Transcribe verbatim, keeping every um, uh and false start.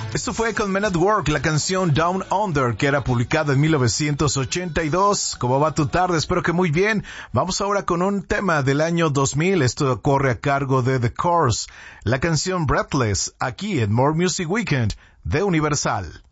Esto fue con Men at Work, la canción Down Under, que era publicada en mil novecientos ochenta y dos. ¿Cómo va tu tarde? Espero que muy bien. Vamos ahora con un tema del año dos mil. Esto corre a cargo de The Course, la canción Breathless, aquí en More Music Weekend de Universal.